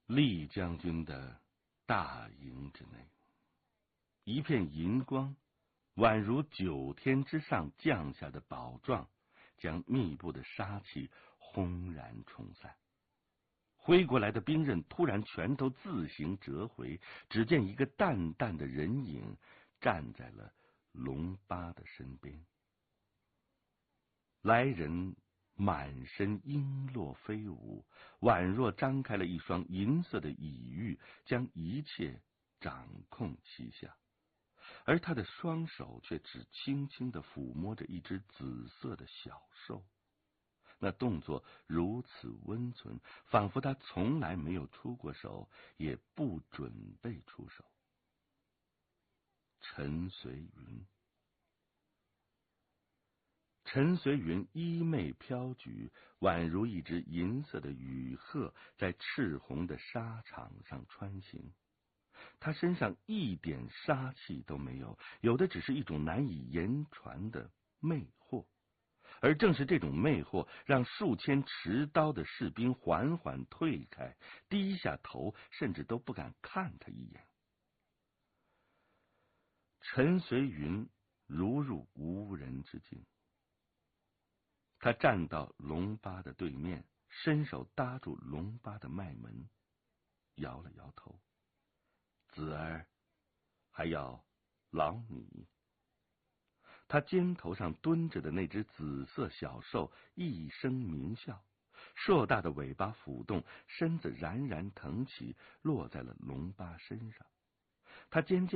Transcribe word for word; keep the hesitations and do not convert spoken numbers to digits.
厉将军的大营之内，一片银光，宛如九天之上降下的宝状，将密布的杀气轰然冲散。挥过来的兵刃突然拳头自行折回，只见一个淡淡的人影站在了龙八的身边。来人满身璎珞飞舞，宛若张开了一双银色的羽翼，将一切掌控其下，而他的双手却只轻轻地抚摸着一只紫色的小兽，那动作如此温存，仿佛他从来没有出过手，也不准备出手。陈随云。陈随云衣袂飘举，宛如一只银色的羽鹤在赤红的沙场上穿行。他身上一点杀气都没有，有的只是一种难以言传的魅惑。而正是这种魅惑，让数千持刀的士兵缓缓退开，低下头，甚至都不敢看他一眼。陈随云如入无人之境。他站到龙八的对面，伸手搭住龙八的脉门，摇了摇头：“子儿，还要劳你。”他肩头上蹲着的那只紫色小兽一声鸣啸，硕大的尾巴抚动，身子冉冉腾起，落在了龙八身上。他渐渐